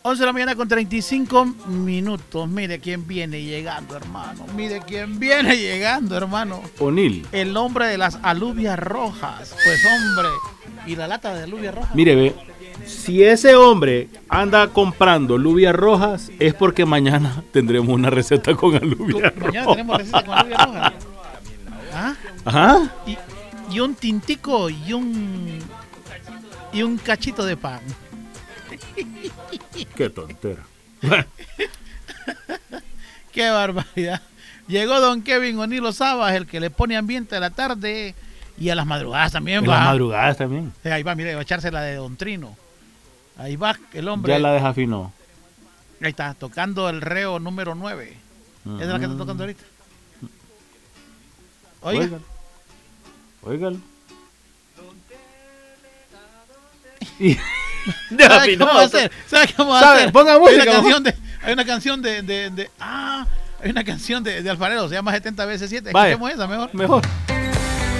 11 de la mañana con 35 minutos. Mire quién viene llegando, hermano. Mire quién viene llegando, hermano. O'Neill. El hombre de las alubias rojas. Pues, hombre. ¿Y la lata de alubias rojas? Mire, ve. Si ese hombre anda comprando alubias rojas, es porque mañana tendremos una receta con alubias rojas. Mañana tenemos receta con alubias rojas. ¿Ah? Ajá. Y un tintico y un cachito de pan. Qué tontera. Qué barbaridad. Llegó don Kevin O'Neill Sabas, el que le pone ambiente a la tarde y a las madrugadas también. En las madrugadas también. Ahí va, mire, va a echarse la de don Trino. Ahí va el hombre. Ya la desafinó. Ahí está, tocando el reo número 9. ¿Esa es la que está tocando ahorita? Oiga. Óigalo. ¿Sabe qué vamos a hacer? ¿Sabe qué vamos a hacer? Ponga música. Hay una canción de Alfarero, se llama 70 veces 7. Vaya. Escuchemos esa mejor. Mejor.